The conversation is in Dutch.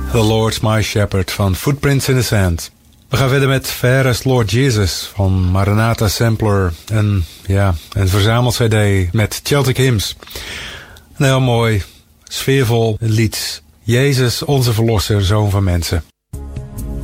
The Lord's My Shepherd van Footprints in the Sand. We gaan verder met Fairest Lord Jesus van Maranatha Sampler. En ja, een verzamel-cd met Celtic Hymns. Een heel mooi, sfeervol lied. Jezus, onze verlosser, zoon van mensen.